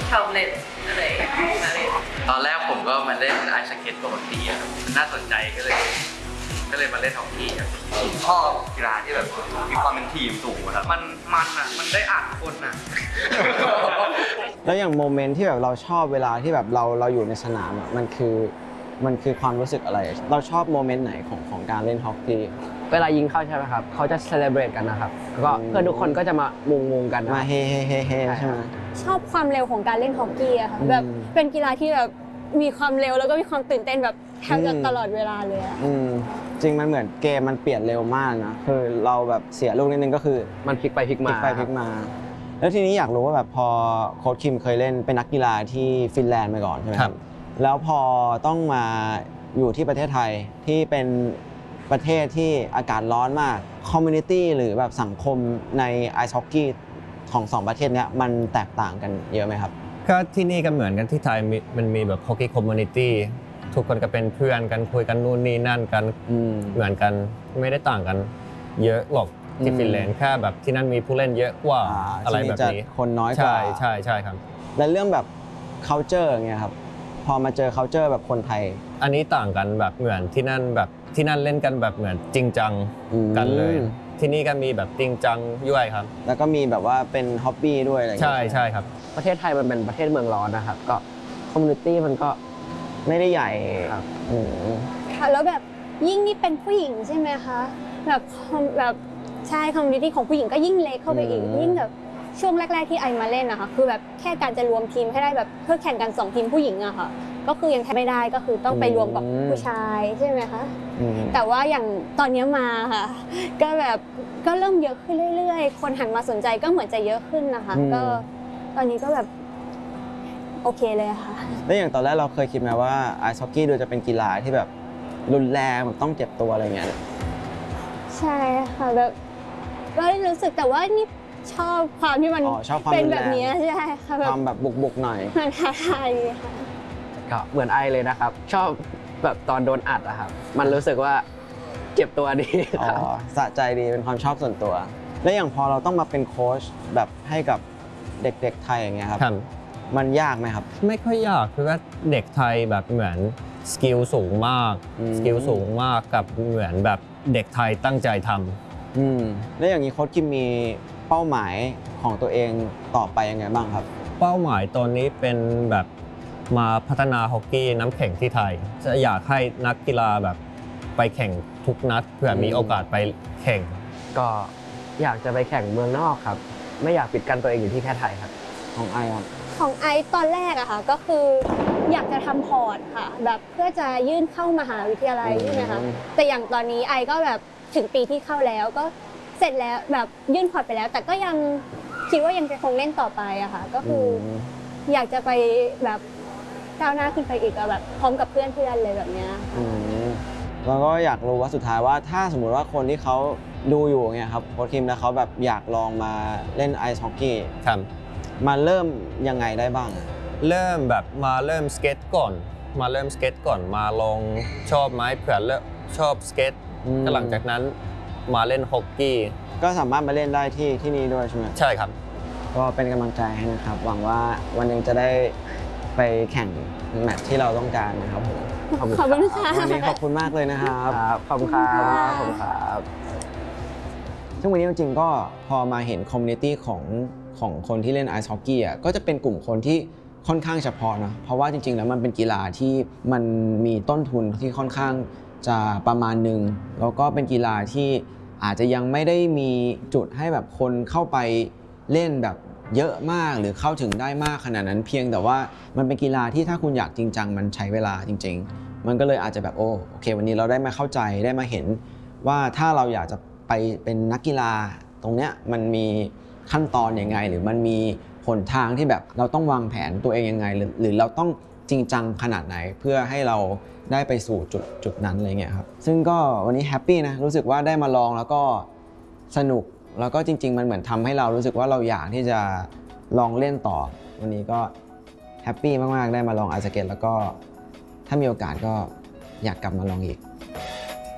ชอบเล่นอะไรมาเล่นตอนแรกผมก็มาเล่นไอซ์สเก็ตปกติครับน่าสนใจก็เลยมาเล่นฮอกกี้ครับผมชอบกีฬาที่แบบมีความเป็นทีมสูงครับมันได้อ่านคนนะแล้วอย่างโมเมนต์ที่แบบเราชอบเวลาที่แบบเราอยู่ในสนามมันคือความรู้สึกอะไร เราชอบโมเมนต์ไหนของการเล่นฮอกกี้เวลายิงเข้าใช่ไหมครับเขาจะเซเลบรตกันนะครับแล้วก็เพื่อนทุกคนก็จะมามุงกันมาเฮ้ใช่ไหมชอบความเร็วของการเล่นฮอกกี้อะค่ะแบบเป็นกีฬาที่แบบมีความเร็วแล้วก็มีความตื่นเต้นแบบแทบจะตลอดเวลาเลยอะจริงมันเหมือนเกมมันเปลี่ยนเร็วมากนะคือเราแบบเสียลูกนิดนึงก็คือมันพลิกไปพลิกมาแล้วทีนี้อยากรู้ว่าแบบพอโค้ชคิมเคยเล่นเป็นนักกีฬาที่ฟินแลนด์มาก่อนใช่ไหมครับแล้วพอต้องมาอยู่ที่ประเทศไทยที่เป็นประเทศที่อากาศร้อนมากคอมมูนิตี้หรือแบบสังคมในไอซ์ฮอกกี้ของ2ประเทศนี้มันแตกต่างกันเยอะไหมครับก็ที่นี่ก็เหมือนกันที่ไทยมันมีแบบฮอกกี้คอมมูนิตี้ทุกคนก็เป็นเพื่อนกันคุยกันนู่นนี่นั่นกันเหมือนกันไม่ได้ต่างกันเยอะหรอกที่ฟินแลนด์แค่แบบที่นั่นมีผู้เล่นเยอะกว่าอะไรแบบนี้คนน้อยกว่าใช่ครับและเรื่องแบบ culture อย่างเงี้ยครับพอมาเจอ culture แบบคนไทยอันนี้ต่างกันแบบเหมือนที่นั่นแบบที่นั่นเล่นกันแบบเหมือนจริงจังกันเลยที่นี่ก็มีแบบจริงจังด้วยครับแล้วก็มีแบบว่าเป็นฮ็อบบี้ด้วยอะไรอย่างเงี้ยใช่ครับประเทศไทยมันเป็นประเทศเมืองร้อนนะครับก็คอมมูนิตี้มันก็ไม่ได้ใหญ่ครับค่ะแล้วแบบยิ่งนี่เป็นผู้หญิงใช่ไหมคะแบบใช่คอมมูนิตี้ของผู้หญิงก็ยิ่งเล็กเข้าไปอีกยิ่งแบบช่วงแรกๆที่ไอมาเล่นนะคะคือแบบแค่การจะรวมทีมให้ได้แบบเพื่อแข่งกัน2ทีมผู้หญิงอะค่ะก็คือยังแทบไม่ได้ก็คือต้องไปรวมกับผู้ชายใช่ไหมคะแต่ว่าอย่างตอนนี้มาค่ะก็แบบก็เริ่มเยอะขึ้นเรื่อยๆคนหันมาสนใจก็เหมือนจะเยอะขึ้นนะคะก็ตอนนี้ก็แบบโอเคเลยค่ะแล้วอย่างตอนแรกเราเคยคิดไหมว่าไอซ์ฮอกกี้ดูจะเป็นกีฬาที่แบบรุนแรงแบบต้องเจ็บตัวอะไรเงี้ยใช่ค่ะแบบก็รู้สึกแต่ว่านี่ชอบความที่มันเป็นแบบนี้ใช่ค่ะความแบบบุกหน่อยมันท้าทายค่ะก็เหมือนไอเลยนะครับชอบแบบตอนโดนอัดอะครับมันรู้สึกว่าเจ็บตัวดีครับสะใจดีเป็นความชอบส่วนตัวแล้วอย่างพอเราต้องมาเป็นโค้ชแบบให้กับเด็กๆไทยอย่างเงี้ยครับมันยากไหมครับไม่ค่อยยากคือว่าเด็กไทยแบบเหมือนสกิลสูงมากกับเหมือนแบบเด็กไทยตั้งใจทำแล้วอย่างนี้โค้ชคิมมีเป้าหมายของตัวเองต่อไปยังไงบ้างครับเป้าหมายตอนนี้เป็นแบบมาพัฒนาฮอกกี้น้ำแข็งที่ไทยจะอยากให้นักกีฬาแบบไปแข่งทุกนัดเพื่อมีโอกาสไปแข่งก็อยากจะไปแข่งเมืองนอกครับไม่อยากปิดกั้นตัวเองอยู่ที่แค่ไทยครับของไอครับของไอตอนแรกอะค่ะก็คืออยากจะทำพอร์ตค่ะแบบเพื่อจะยื่นเข้ามหาวิทยาลัยใช่ไหมคะแต่อย่างตอนนี้ไอก็แบบถึงปีที่เข้าแล้วก็เสร็จแล้วแบบยื่นพอร์ตไปแล้วแต่ก็ยังคิดว่ายังจะคงเล่นต่อไปอะค่ะก็คืออยากจะไปแบบก้าวหน้าขึ้นไปอีกแบบพร้อมกับเพื่อนเลยแบบนี้แล้วก็อยากรู้ว่าสุดท้ายว่าถ้าสมมุติว่าคนที่เขาดูอยู่เนี่ยครับโค้ชคิมแล้วเขาแบบอยากลองมาเล่นไอซ์ฮอกกี้มาเริ่มยังไงได้บ้างเริ่มแบบมาเริ่มสเก็ตก่อนมาลองชอบไหมเผื่อชอบสเก็ตก็หลังจากนั้นมาเล่นฮอกกี้ก็สามารถมาเล่นได้ที่นี่ด้วยใช่ไหมใช่ครับก็เป็นกำลังใจให้นะครับหวังว่าวันหนึ่งจะได้ไปแข่งแมตช์ที่เราต้องการนะครับผมขอบคุณค่ะวันนี้ขอบคุณมากเลยนะครับขอบคุณครับซึ่งวันนี้จริงๆก็พอมาเห็นคอมมูนิตี้ของคนที่เล่นไอซ์ฮอกกี้ก็จะเป็นกลุ่มคนที่ค่อนข้างเฉพาะนะเพราะว่าจริงๆแล้วมันเป็นกีฬาที่มันมีต้นทุนที่ค่อนข้างจะประมาณนึงแล้วก็เป็นกีฬาที่อาจจะยังไม่ได้มีจุดให้แบบคนเข้าไปเล่นแบบเยอะมากหรือเข้าถึงได้มากขนาดนั้นเพียงแต่ว่ามันเป็นกีฬาที่ถ้าคุณอยากจริงจังมันใช้เวลาจริงๆมันก็เลยอาจจะแบบโอเควันนี้เราได้มาเข้าใจได้มาเห็นว่าถ้าเราอยากจะไปเป็นนักกีฬาตรงเนี้ยมันมีขั้นตอนยังไงหรือมันมีหนทางที่แบบเราต้องวางแผนตัวเองยังไงหรือเราต้องจริงจังขนาดไหนเพื่อให้เราได้ไปสู่จุดนั้นอะไรเงี้ยครับซึ่งก็วันนี้แฮปปี้นะรู้สึกว่าได้มาลองแล้วก็สนุกแล้วก็จริงๆมันเหมือนทำให้เรารู้สึกว่าเราอยากที่จะลองเล่นต่อวันนี้ก็แฮปปี้มากๆได้มาลองไอซ์สเก็ตแล้วก็ถ้ามีโอกาสก็อยากกลับมาลองอีก